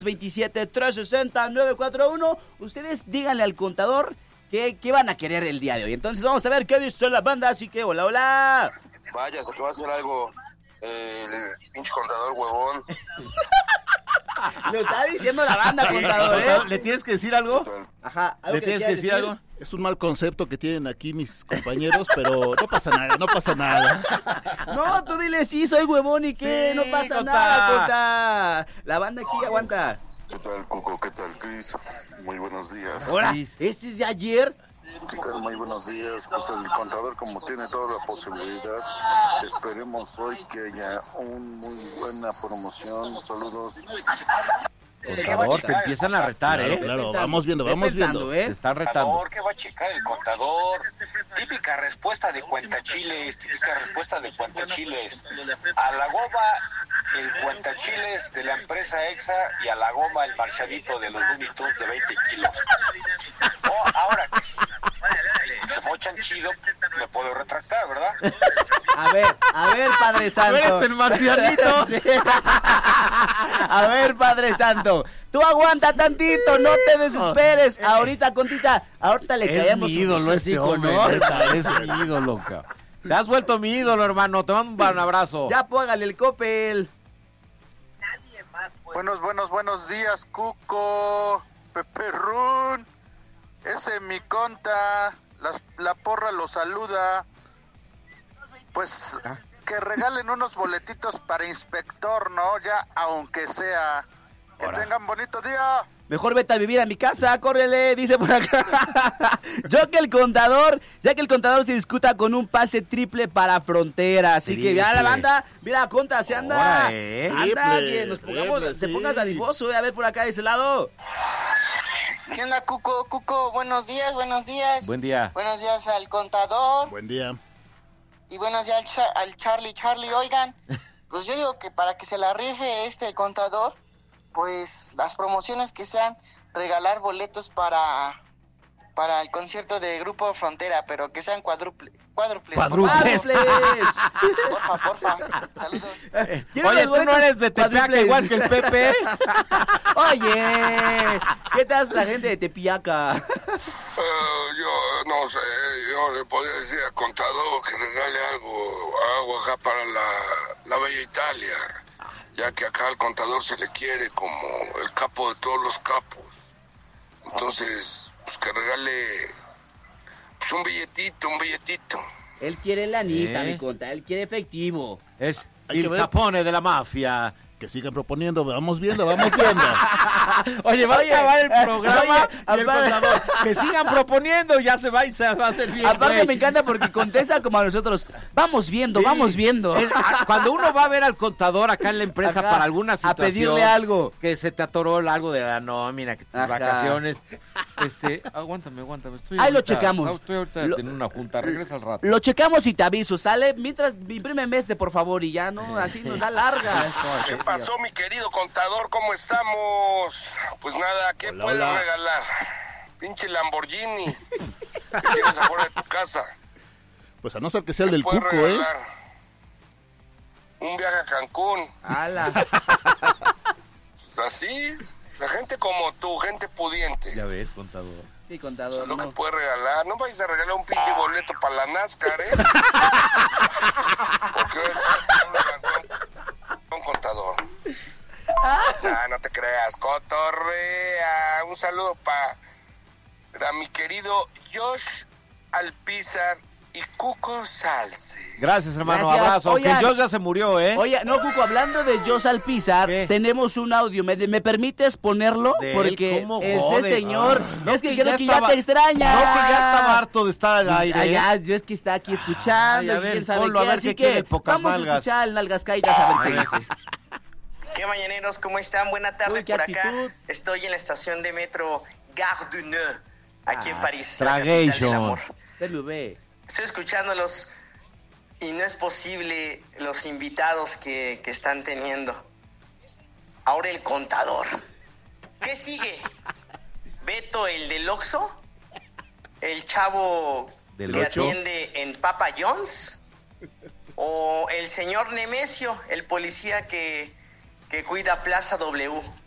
27-360-941. Ustedes díganle al contador qué van a querer el día de hoy. Entonces vamos a ver qué dice la banda, así que hola, hola. Vaya, se te va a hacer algo el pinche contador huevón. Lo está diciendo la banda, contador, ¿eh? ¿Le tienes que decir algo? Ajá. ¿Le tienes que decir algo? Es un mal concepto que tienen aquí mis compañeros, pero no pasa nada, no pasa nada. No, tú dile sí, soy huevón y qué, Sí, no pasa conta. nada, conta. La banda aquí aguanta. ¿Qué tal, Cuco? ¿Qué tal, Cris? Muy buenos días. Ahora, ¿este es de ayer? ¿Qué tal? Muy buenos días. Pues el contador, como tiene toda la posibilidad, esperemos hoy que haya una muy buena promoción. Saludos. Contador, te empiezan a retar, Claro, ¿eh? claro, vamos viendo. Te están retando. Contador, ¿qué va a checar el contador? Típica respuesta de cuentachiles, A la goma, el cuentachiles de la empresa EXA y a la goma el marchadito de los Looney Tunes de 20 kilos. Ahora que si se mochan chido, me puedo retractar, ¿verdad? A ver, Padre Santo. Tú eres el marcianito. Sí. A ver, Padre Santo. Tú aguanta tantito, no te desesperes. Ahorita, Contita, ahorita le Es caemos mi ídolo este hombre, ¿no? neta, es mi ídolo, cabrón. Te has vuelto mi ídolo, hermano. Te mando un abrazo. Ya póngale el Coppel. Buenos días, Cuco. Peperrún. Ese mi conta. La porra lo saluda. Pues que regalen unos boletitos para inspector, ¿no? Ya, aunque sea. Que tengan bonito día. Mejor vete a vivir a mi casa, córrele, dice por acá. Ya que el contador se discuta con un pase triple para Frontera. Así que ya la banda, mira, Conta, se anda. Anda, que nos pongamos, te pongas dadivoso, a ver por acá de ese lado. ¿Qué onda, Cuco? Buenos días. Buen día. Buenos días al contador. Buen día. Y buenos días al Charlie. Oigan, pues yo digo que para que se la rife el contador, pues las promociones que sean, regalar boletos para el concierto de Grupo Frontera, pero que sean cuádruples. ¡Cuádruples! Porfa. Saludos. Oye, tú no eres de Tepeaca igual que el Pepe. Oye, ¿qué te hace la gente de Tepiaca? Yo no sé, yo le podría decir al contador que regale algo acá para la Bella Italia, ya que acá al contador se le quiere como el capo de todos los capos. Entonces, pues que regale pues un billetito. Él quiere lanita, mi conta, él quiere efectivo. Es Hay que el ver. Capone de la mafia. Que sigan proponiendo, vamos viendo. Oye, va a acabar el programa oye, y el contador. Que sigan proponiendo, ya se va y se va a hacer bien. Aparte güey. me encanta porque contesta como a nosotros. Vamos viendo. Cuando uno va a ver al contador acá en la empresa Ajá, para alguna situación, a pedirle algo. que se te atoró algo de la nómina, que tus Ajá. vacaciones. Aguántame. Ahí lo checamos. Estoy ahorita en una junta, regresa al rato. Lo checamos y te aviso, ¿sale? Mientras imprímeme por favor, y ya, ¿no? Así nos da larga. ¿Qué pasó, mi querido contador? ¿Cómo estamos? Pues nada, ¿qué puedes regalar? Pinche Lamborghini que tienes afuera de tu casa. Pues a no ser que sea el ¿Qué del puedes Cuco, regalar? Un viaje a Cancún. ¡Hala! Así, la gente como tú, gente pudiente. Ya ves, contador. Sí, Eso contador, es lo que no. puedes regalar. No vayas a regalar un pinche boleto para la NASCAR, ¿eh? Porque es un contador. No te creas, cotorrea. Un saludo para mi querido Josh Alpizar y Cuco Salce. Gracias, hermano. Gracias. Abrazo. Oigan. Que Dios ya se murió, ¿eh? Oye, no, Cuco, hablando de Jos Alpizar, ¿Qué? tenemos un audio. ¿Me permites ponerlo? De él, Porque ¿cómo ese jode? señor, No, es que que creo ya que ya estaba- te extraña. No, que ya estaba harto de estar al aire. ¿eh? Ya, yo es que está aquí escuchando. Ay, a y ver, quién sabe ponlo, qué, a ver así qué que quiere el pocas vamos nalgas. a escuchar el Nalgas Caídas a ver qué dice. ¿Qué mañaneros? ¿Cómo están? Buena tarde Uy, qué por acá. actitud. Estoy en la estación de metro Gare du Nord, aquí en París. la Tragation. capital del amor. TLV. Estoy escuchándolos y no es posible los invitados que están teniendo. Ahora el contador. ¿Qué sigue? ¿Beto, el del Oxxo? ¿El chavo ¿Del que Ocho? atiende en Papa John's? ¿O el señor Nemesio, el policía que cuida Plaza W?